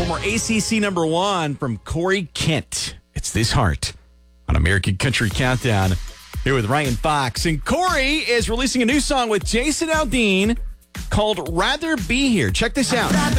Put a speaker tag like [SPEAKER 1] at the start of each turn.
[SPEAKER 1] Former ACC number one from Corey Kent. It's This Heart on American Country Countdown here with Ryan Fox. And Corey is releasing a new song with Jason Aldean called Rather Be Here. Check this out.